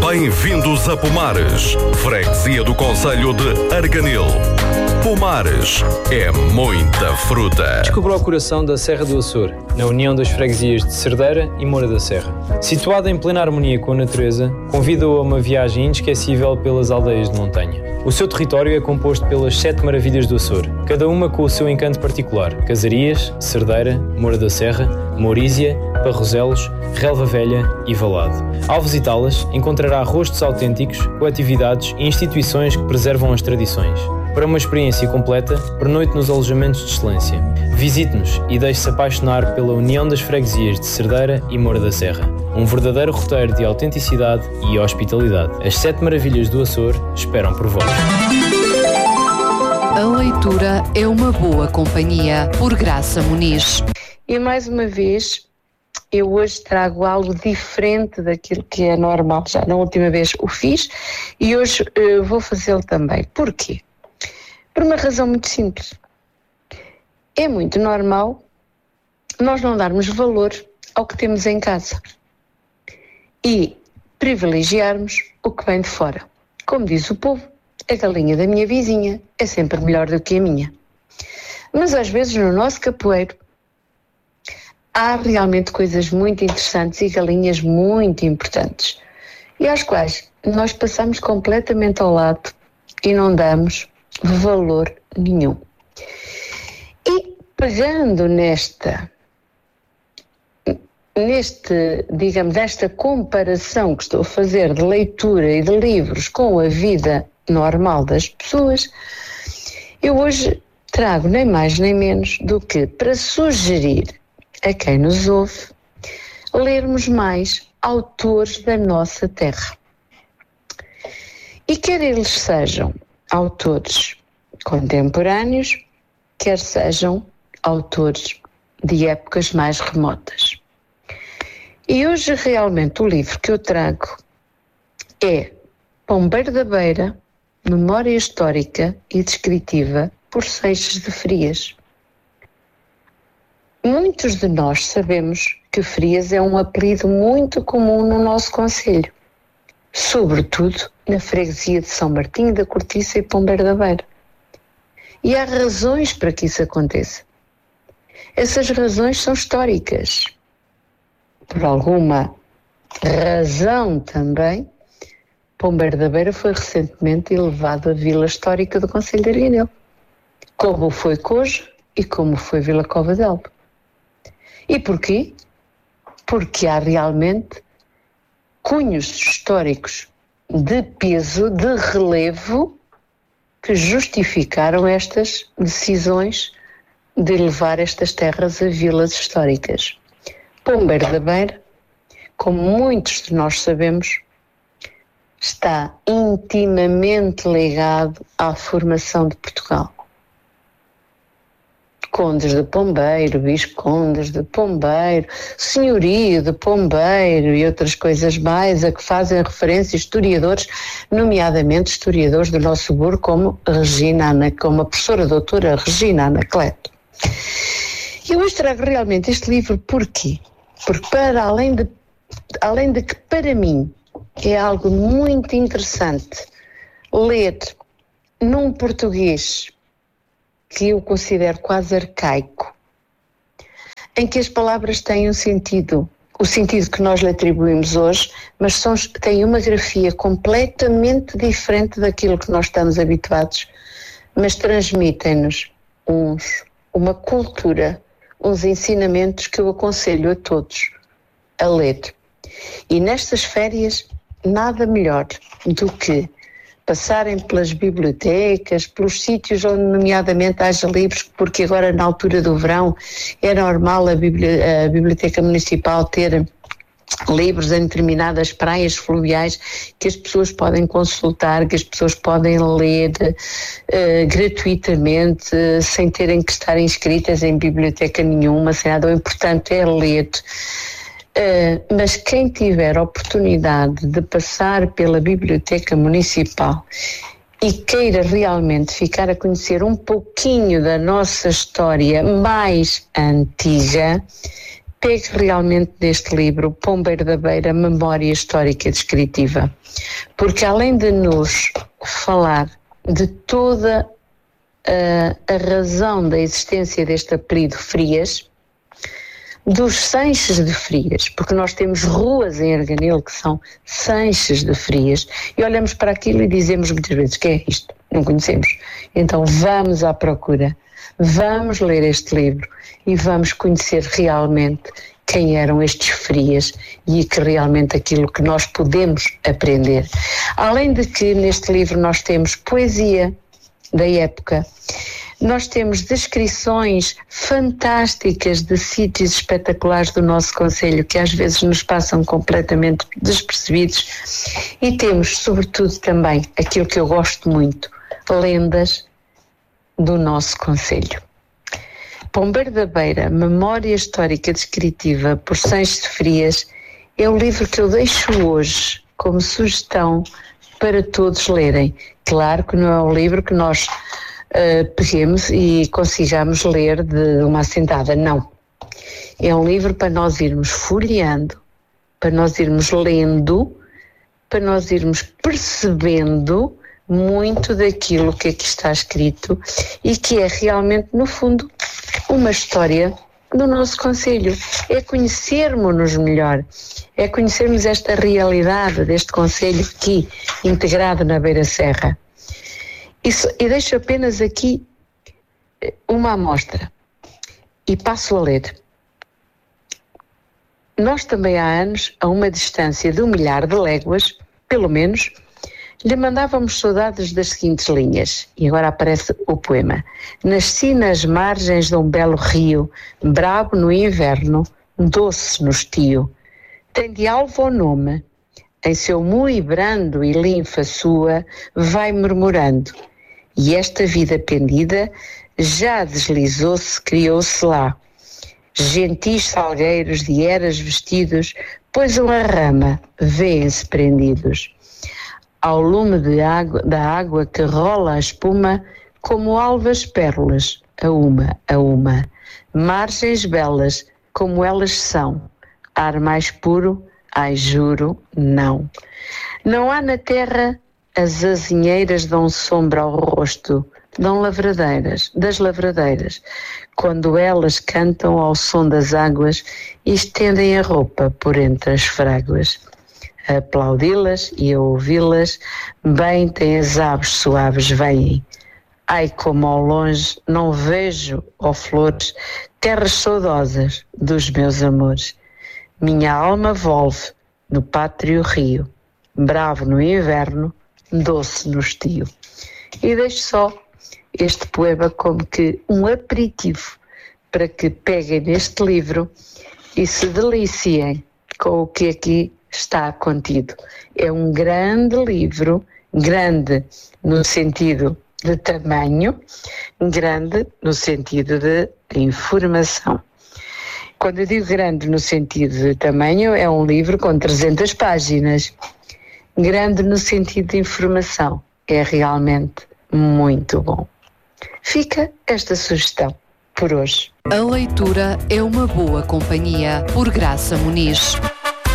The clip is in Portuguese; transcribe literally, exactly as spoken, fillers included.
Bem-vindos a Pomares, freguesia do concelho de Arganil. Pomares é muita fruta. Descubra o coração da Serra do Açor, na união das freguesias de Cerdeira e Moura da Serra. Situada em plena harmonia com a natureza, convida-o a uma viagem inesquecível pelas aldeias de montanha. O seu território é composto pelas sete maravilhas do Açor, cada uma com o seu encanto particular: Casarias, Cerdeira, Moura da Serra, Mourísia, Barroselos, Relva Velha e Valado. Ao visitá-las, encontrará rostos autênticos, coletividades e instituições que preservam as tradições. Para uma experiência completa, pernoite nos alojamentos de excelência. Visite-nos e deixe-se apaixonar pela união das freguesias de Cerdeira e Moura da Serra. Um verdadeiro roteiro de autenticidade e hospitalidade. As sete maravilhas do Açor esperam por vós. A leitura é uma boa companhia, por Graça Muniz. E mais uma vez, eu hoje trago algo diferente daquilo que é normal. Já na última vez o fiz e hoje uh, vou fazê-lo também. Porquê? Por uma razão muito simples. É muito normal nós não darmos valor ao que temos em casa e privilegiarmos o que vem de fora. Como diz o povo, a galinha da minha vizinha é sempre melhor do que a minha. Mas às vezes no nosso capoeiro há realmente coisas muito interessantes e galinhas muito importantes e às quais nós passamos completamente ao lado e não damos valor nenhum. E pegando nesta, neste, digamos, desta comparação que estou a fazer de leitura e de livros com a vida normal das pessoas, eu hoje trago nem mais nem menos do que para sugerir a quem nos ouve lermos mais autores da nossa terra. E quer eles sejam autores contemporâneos, quer sejam autores de épocas mais remotas. E hoje realmente o livro que eu trago é Pombeiro da Beira, Memória Histórica e Descritiva por Seixas de Frias. Muitos de nós sabemos que Frias é um apelido muito comum no nosso concelho, sobretudo na freguesia de São Martinho da Cortiça e Pombeiro da Beira. E há razões para que isso aconteça. Essas razões são históricas. Por alguma razão também, Pombeiro da Beira foi recentemente elevado à Vila Histórica do concelho de Arganil, como foi Cojo e como foi Vila Cova d'Elba. E porquê? Porque há realmente cunhos históricos de peso, de relevo, que justificaram estas decisões de elevar estas terras a vilas históricas. Pombeiro da Beira, como muitos de nós sabemos, está intimamente ligado à formação de Portugal. Condes de Pombeiro, viscondes de Pombeiro, senhorio de Pombeiro e outras coisas mais a que fazem referência historiadores, nomeadamente historiadores do nosso burgo, como Regina Ana, como a professora doutora Regina Ana Cleto. Eu hoje trago realmente este livro porquê? Porque para além de, além de que para mim é algo muito interessante ler num português que eu considero quase arcaico, em que as palavras têm um sentido, o sentido que nós lhe atribuímos hoje, mas são, têm uma grafia completamente diferente daquilo que nós estamos habituados, mas transmitem-nos uns, uma cultura, uns ensinamentos que eu aconselho a todos a ler. E nestas férias, nada melhor do que passarem pelas bibliotecas, pelos sítios onde nomeadamente haja livros, porque agora na altura do verão é normal a, bibli- a Biblioteca Municipal ter livros em determinadas praias fluviais que as pessoas podem consultar, que as pessoas podem ler uh, gratuitamente, uh, sem terem que estar inscritas em biblioteca nenhuma, sem nada. O importante é ler. Uh, mas quem tiver a oportunidade de passar pela Biblioteca Municipal e queira realmente ficar a conhecer um pouquinho da nossa história mais antiga, pegue realmente neste livro, Pombeiro da Beira, Memória Histórica Descritiva, porque além de nos falar de toda a, a razão da existência deste apelido Frias, dos Sanches de Frias, porque nós temos ruas em Arganil que são Sanches de Frias, e olhamos para aquilo e dizemos muitas vezes: que é isto? Não conhecemos. Então vamos à procura, vamos ler este livro e vamos conhecer realmente quem eram estes Frias e que realmente aquilo que nós podemos aprender. Além de que neste livro nós temos poesia da época, nós temos descrições fantásticas de sítios espetaculares do nosso concelho que às vezes nos passam completamente despercebidos, e temos sobretudo também aquilo que eu gosto muito, lendas do nosso concelho. Pombeiro da Beira, Memória Histórica Descritiva por Sanches de Frias, é o livro que eu deixo hoje como sugestão para todos lerem. Claro que não é um livro que nós uh, peguemos e consigamos ler de uma assentada, não. É um livro para nós irmos folheando, para nós irmos lendo, para nós irmos percebendo muito daquilo que aqui está escrito e que é realmente, no fundo, uma história do nosso concelho. É conhecermos-nos melhor, é conhecermos esta realidade deste concelho aqui, integrado na Beira Serra. Isso, e deixo apenas aqui uma amostra e passo a ler. Nós também há anos, a uma distância de um milhar de léguas, pelo menos, lhe mandávamos saudades das seguintes linhas, e agora aparece o poema. Nasci nas margens de um belo rio, bravo no inverno, doce no estio. Tem de alvo o nome, em seu mui brando e linfa sua, vai murmurando. E esta vida pendida já deslizou-se, criou-se lá. Gentis salgueiros de eras vestidos, pois uma rama, vêem-se prendidos. Ao lume de água, da água que rola a espuma, como alvas pérolas, a uma a uma. Margens belas, como elas são. Ar mais puro, ai juro, não. Não há na terra, as azinheiras dão sombra ao rosto, dão lavradeiras, das lavradeiras, quando elas cantam ao som das águas e estendem a roupa por entre as fráguas. A aplaudi-las e a ouvi-las, bem tem as aves suaves vêm. Ai, como ao longe não vejo, ó flores, terras saudosas dos meus amores. Minha alma volve no pátrio rio, bravo no inverno, doce no estio. E deixo só este poema como que um aperitivo para que peguem neste livro e se deliciem com o que aqui está contido. É um grande livro, grande no sentido de tamanho, grande no sentido de informação. Quando eu digo grande no sentido de tamanho, é um livro com trezentas páginas. Grande no sentido de informação, é realmente muito bom. Fica esta sugestão por hoje. A leitura é uma boa companhia, por Graça Muniz.